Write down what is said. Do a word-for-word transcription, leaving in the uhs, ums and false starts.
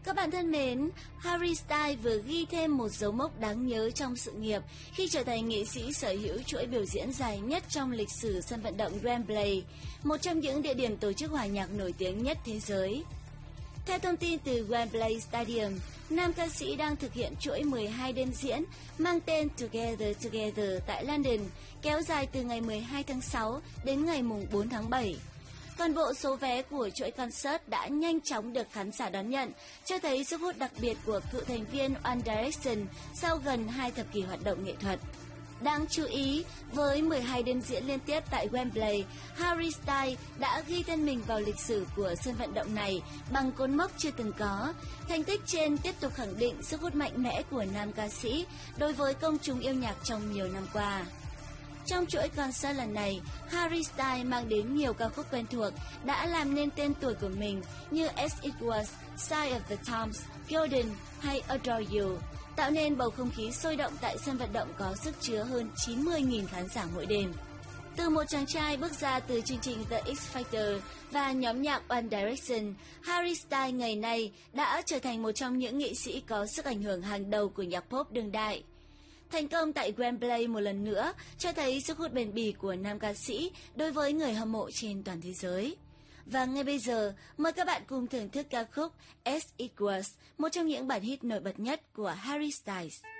Các bạn thân mến, Harry Styles vừa ghi thêm một dấu mốc đáng nhớ trong sự nghiệp khi trở thành nghệ sĩ sở hữu chuỗi biểu diễn dài nhất trong lịch sử sân vận động Wembley, một trong những địa điểm tổ chức hòa nhạc nổi tiếng nhất thế giới. Theo thông tin từ Wembley Stadium, nam ca sĩ đang thực hiện chuỗi mười hai đêm diễn mang tên Together Together tại London, kéo dài từ ngày mười hai tháng sáu đến ngày bốn tháng bảy. Toàn bộ số vé của chuỗi concert đã nhanh chóng được khán giả đón nhận, cho thấy sức hút đặc biệt của cựu thành viên One Direction sau gần hai thập kỷ hoạt động nghệ thuật. Đáng chú ý, với mười hai đêm diễn liên tiếp tại Wembley, Harry Styles đã ghi tên mình vào lịch sử của sân vận động này bằng cột mốc chưa từng có. Thành tích trên tiếp tục khẳng định sức hút mạnh mẽ của nam ca sĩ đối với công chúng yêu nhạc trong nhiều năm qua. Trong chuỗi concert lần này, Harry Styles mang đến nhiều ca khúc quen thuộc đã làm nên tên tuổi của mình như As It Was, Sign of the Times, Golden hay Adore You, tạo nên bầu không khí sôi động tại sân vận động có sức chứa hơn chín mươi nghìn khán giả mỗi đêm. Từ một chàng trai bước ra từ chương trình The X Factor và nhóm nhạc One Direction, Harry Styles ngày nay đã trở thành một trong những nghệ sĩ có sức ảnh hưởng hàng đầu của nhạc pop đương đại. Thành công tại Wembley một lần nữa cho thấy sức hút bền bỉ của nam ca sĩ đối với người hâm mộ trên toàn thế giới. Và ngay bây giờ, mời các bạn cùng thưởng thức ca khúc As It Was, một trong những bản hit nổi bật nhất của Harry Styles.